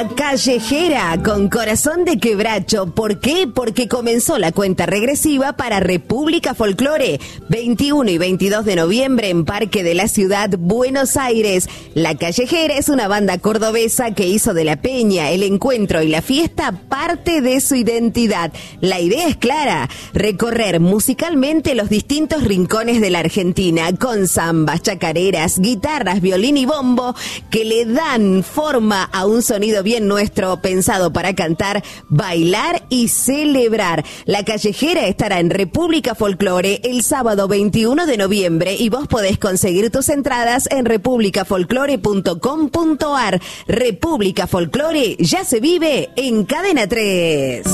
Callejera con corazón de quebracho. ¿Por qué? Porque comenzó la cuenta regresiva para República Folklore. 21 y 22 de noviembre en Parque de la Ciudad, Buenos Aires. La Callejera es una banda cordobesa que hizo de la peña, el encuentro y la fiesta parte de su identidad. La idea es clara: recorrer musicalmente los distintos rincones de la Argentina con zambas, chacareras, guitarras, violín y bombo que le dan forma a un sonido bien nuestro, pensado para cantar, bailar y celebrar. La Callejera estará en República Folklore el sábado 21 de noviembre y vos podés conseguir tus entradas en republicafolklore.com.ar. República Folklore ya se vive en Cadena 3.